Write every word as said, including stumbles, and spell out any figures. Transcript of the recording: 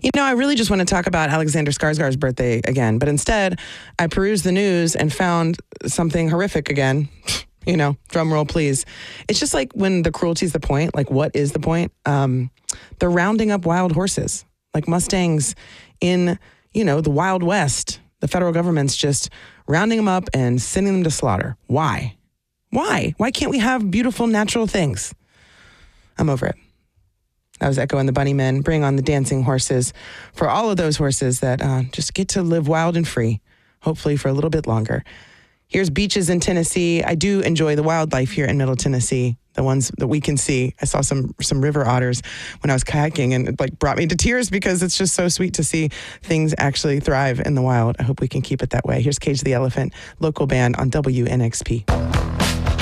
You know, I really just want to talk about Alexander Skarsgård's birthday again, but instead I perused the news and found something horrific again. You know, drum roll, please. It's just like when the cruelty is the point, like what is the point? Um, they're rounding up wild horses, like Mustangs in, you know, the Wild West. The federal government's just rounding them up and sending them to slaughter. Why? Why? Why can't we have beautiful natural things? I'm over it. That was Echo and the Bunnymen. Bring on the dancing horses for all of those horses that uh, just get to live wild and free, hopefully for a little bit longer. Here's beaches in Tennessee. I do enjoy the wildlife here in Middle Tennessee, the ones that we can see. I saw some some river otters when I was kayaking, and it like brought me to tears because it's just so sweet to see things actually thrive in the wild. I hope we can keep it that way. Here's Cage the Elephant, local band on W N X P.